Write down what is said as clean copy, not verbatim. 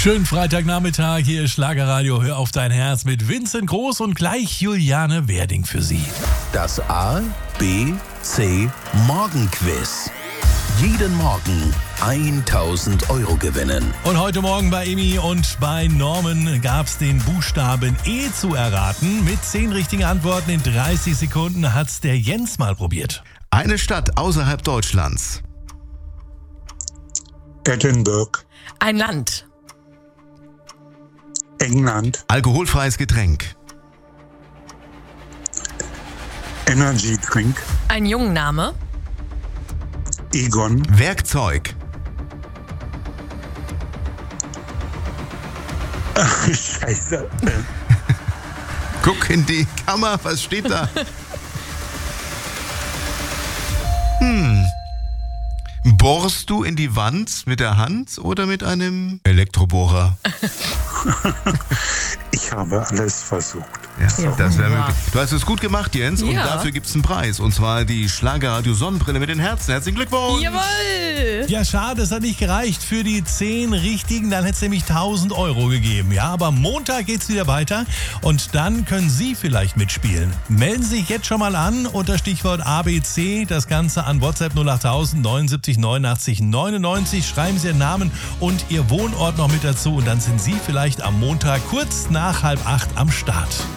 Schönen Freitagnachmittag, hier ist Schlagerradio, hör auf dein Herz mit Vincent Groß und gleich Juliane Werding für Sie. Das A, B, C Morgenquiz. Jeden Morgen 1.000 Euro gewinnen. Und heute Morgen bei Emmy und bei Norman gab es den Buchstaben E zu erraten. Mit 10 richtigen Antworten in 30 Sekunden hat's der Jens mal probiert. Eine Stadt außerhalb Deutschlands. Edinburgh. Ein Land. England. Alkoholfreies Getränk. Energy Drink. Ein Jungenname. Egon. Werkzeug. Ach, Scheiße. Guck in die Kamera, was steht da? Bohrst du in die Wand mit der Hand oder mit einem Elektrobohrer? Ich habe alles versucht. Ja, das wäre möglich. Du hast es gut gemacht, Jens, und Ja. dafür gibt es einen Preis. Und zwar die Schlagerradio Sonnenbrille mit den Herzen. Herzlichen Glückwunsch! Jawohl! Ja, schade, es hat nicht gereicht für die 10 richtigen, dann hätte es nämlich 1.000 Euro gegeben. Ja, aber Montag geht's wieder weiter und dann können Sie vielleicht mitspielen. Melden Sie sich jetzt schon mal an unter Stichwort ABC, das Ganze an WhatsApp 08000 79 89 99. Schreiben Sie Ihren Namen und Ihr Wohnort noch mit dazu und dann sind Sie vielleicht am Montag kurz nach 7:30 am Start.